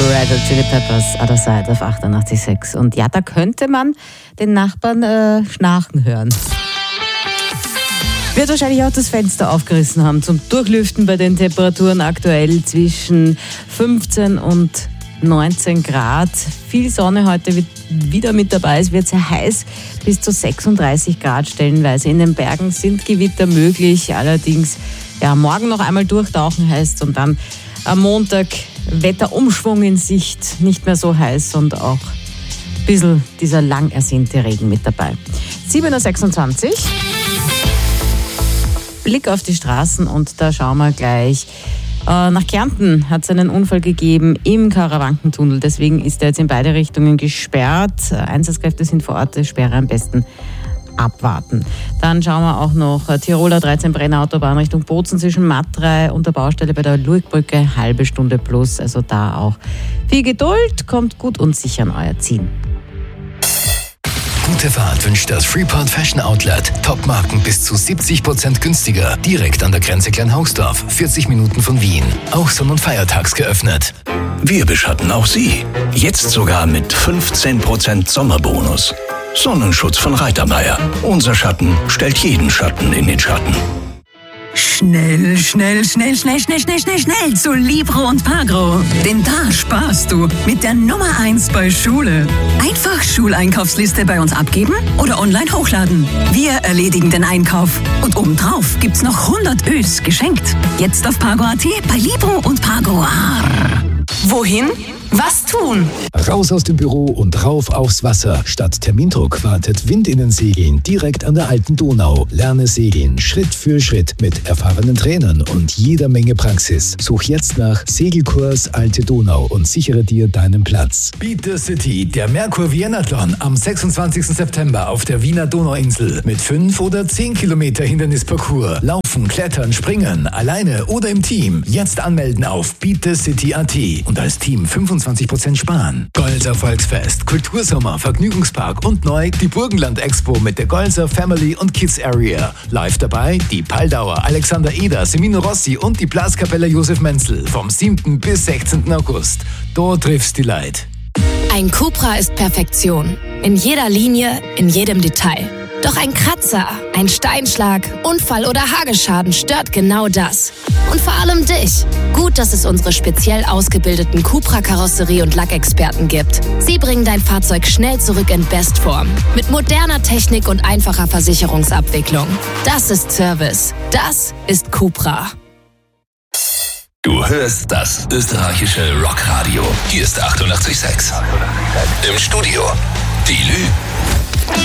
Red Hot Chili Peppers, Other Side auf 88.6. Und ja, da könnte man den Nachbarn schnarchen hören. Wird wahrscheinlich auch das Fenster aufgerissen haben zum Durchlüften bei den Temperaturen aktuell zwischen 15 und 19 Grad. Viel Sonne heute wird wieder mit dabei. Es wird sehr heiß, bis zu 36 Grad stellenweise. In den Bergen sind Gewitter möglich. Allerdings morgen noch einmal durchtauchen heißt und dann am Montag Wetterumschwung in Sicht. Nicht mehr so heiß und auch ein bisschen dieser lang ersehnte Regen mit dabei. 7.26 Uhr. Blick auf die Straßen und da schauen wir gleich. Nach Kärnten hat es einen Unfall gegeben im Karawankentunnel. Deswegen ist er jetzt in beide Richtungen gesperrt. Einsatzkräfte sind vor Ort, Sperre am besten abwarten. Dann schauen wir auch noch Tiroler 13 Brennautobahn Richtung Bozen zwischen Matrei und der Baustelle bei der Lurgbrücke, halbe Stunde plus. Also da auch viel Geduld, kommt gut und sicher an euer Ziel. Gute Fahrt wünscht das Freeport Fashion Outlet. Top-Marken bis zu 70% günstiger. Direkt an der Grenze Kleinhausdorf, 40 Minuten von Wien. Auch sonn- und feiertags geöffnet. Wir beschatten auch Sie. Jetzt sogar mit 15% Sommerbonus. Sonnenschutz von Reitermeier. Unser Schatten stellt jeden Schatten in den Schatten. Schnell zu Libro und Pagro. Denn da sparst du mit der Nummer 1 bei Schule. Einfach Schuleinkaufsliste bei uns abgeben oder online hochladen. Wir erledigen den Einkauf. Und obendrauf gibt's noch 100 Ös geschenkt. Jetzt auf Pagro.at bei Libro und Pagro. Wohin? Was tun? Raus aus dem Büro und rauf aufs Wasser. Statt Termindruck wartet Wind in den Segeln direkt an der alten Donau. Lerne segeln Schritt für Schritt mit erfahrenen Trainern und jeder Menge Praxis. Such jetzt nach Segelkurs Alte Donau und sichere dir deinen Platz. Beat the City, der Merkur Viennathon am 26. September auf der Wiener Donauinsel mit 5 oder 10 Kilometer Hindernisparcours. Laufen, klettern, springen, alleine oder im Team. Jetzt anmelden auf beatthecity.at und als Team 25% sparen. Golser Volksfest, Kultursommer, Vergnügungspark und neu die Burgenland Expo mit der Golser Family und Kids Area. Live dabei die Paldauer, Alexander Eder, Semino Rossi und die Blaskapelle Josef Menzel vom 7. bis 16. August. Dort triffst die Leid. Ein Cupra ist Perfektion. In jeder Linie, in jedem Detail. Doch ein Kratzer, ein Steinschlag, Unfall oder Hagelschaden stört genau das. Und vor allem dich. Gut, dass es unsere speziell ausgebildeten Cupra-Karosserie- und Lackexperten gibt. Sie bringen dein Fahrzeug schnell zurück in Bestform. Mit moderner Technik und einfacher Versicherungsabwicklung. Das ist Service. Das ist Cupra. Du hörst das österreichische Rockradio. Hier ist 88.6. Im Studio die Lü.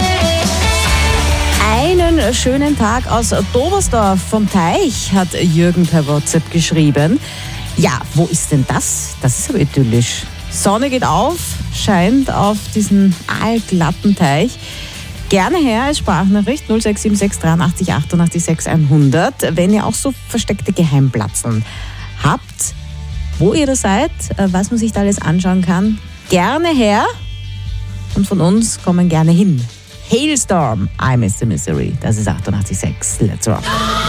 Einen schönen Tag aus Dobersdorf vom Teich, hat Jürgen per WhatsApp geschrieben. Ja, wo ist denn das? Das ist aber idyllisch. Sonne geht auf, scheint auf diesen aalglatten Teich. Gerne her als Sprachnachricht 0676 83 88 600, wenn ihr auch so versteckte Geheimplatzeln habt, wo ihr da seid, was man sich da alles anschauen kann. Gerne her und von uns kommen gerne hin. Hailstorm, I Miss the Misery. Das ist 88.6. Let's rock.